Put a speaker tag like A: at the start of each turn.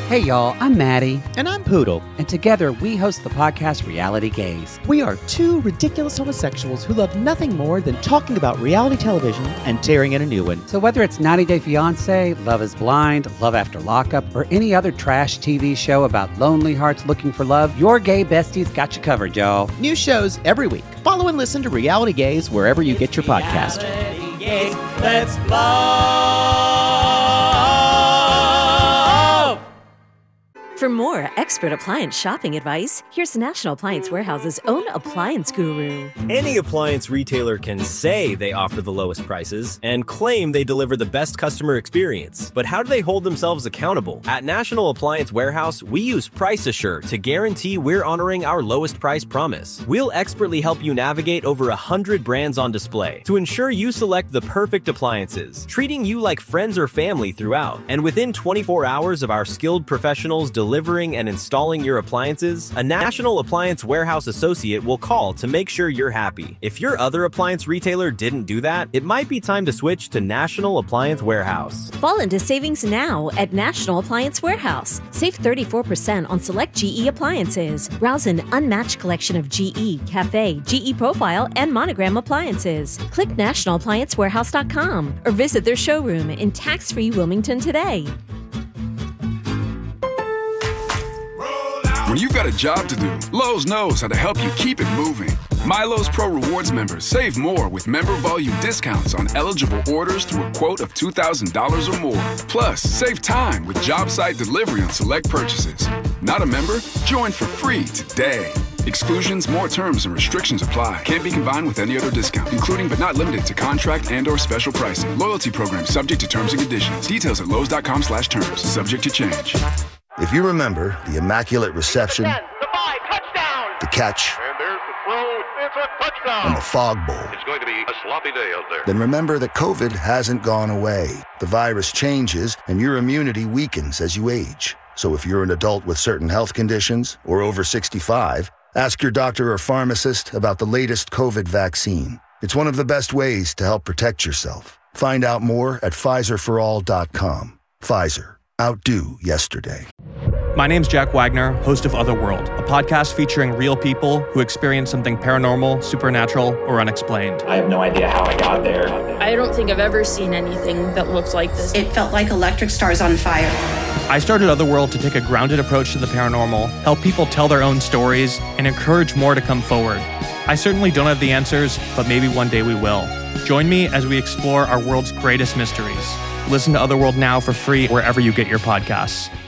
A: Hey y'all, I'm Maddie.
B: And I'm Poodle.
A: And together we host the podcast Reality Gaze.
B: We are two ridiculous homosexuals who love nothing more than talking about reality television and tearing in a new one.
A: So whether it's 90 Day Fiancé, Love is Blind, Love After Lockup, or any other trash TV show about lonely hearts looking for love, your gay besties got you covered, y'all.
B: New shows every week. Follow and listen to Reality Gaze wherever you get your podcast.
C: Reality Gaze, let's love.
D: For more expert appliance shopping advice, here's National Appliance Warehouse's own appliance guru.
E: Any appliance retailer can say they offer the lowest prices and claim they deliver the best customer experience. But how do they hold themselves accountable? At National Appliance Warehouse, we use Price Assure to guarantee we're honoring our lowest price promise. We'll expertly help you navigate over 100 brands on display to ensure you select the perfect appliances, treating you like friends or family throughout. And within 24 hours of our skilled professionals delivering and installing your appliances, a National Appliance Warehouse associate will call to make sure you're happy. If your other appliance retailer didn't do that, it might be time to switch to National Appliance Warehouse.
D: Fall into savings now at National Appliance Warehouse. Save 34% on select GE appliances. Browse an unmatched collection of GE, Cafe, GE Profile, and Monogram appliances. Click nationalappliancewarehouse.com or visit their showroom in tax-free Wilmington today.
F: When you've got a job to do, Lowe's knows how to help you keep it moving. MyLowe's Pro Rewards members save more with member volume discounts on eligible orders through a quote of $2,000 or more. Plus, save time with job site delivery on select purchases. Not a member? Join for free today. Exclusions, more terms, and restrictions apply. Can't be combined with any other discount, including but not limited to contract and/or special pricing. Loyalty program subject to terms and conditions. Details at lowes.com/terms. Subject to change.
G: If you remember the immaculate reception,
H: the
G: catch,
H: and there's the throw. It's a touchdown.
G: and the fog bowl,
H: It's going to be a sloppy day out there.
G: then remember that COVID hasn't gone away. The virus changes and your immunity weakens as you age. So if you're an adult with certain health conditions or over 65, ask your doctor or pharmacist about the latest COVID vaccine. It's one of the best ways to help protect yourself. Find out more at PfizerForAll.com. Pfizer. Outdo yesterday.
I: My name's Jack Wagner, host of Otherworld, a podcast featuring real people who experience something paranormal, supernatural, or unexplained.
J: I have no idea how I got there.
K: I don't think I've ever seen anything that looks like this.
L: It felt like electric stars on fire.
I: I started Otherworld to take a grounded approach to the paranormal, help people tell their own stories, and encourage more to come forward. I certainly don't have the answers, but maybe one day we will. Join me as we explore our world's greatest mysteries. Listen to Otherworld now for free wherever you get your podcasts.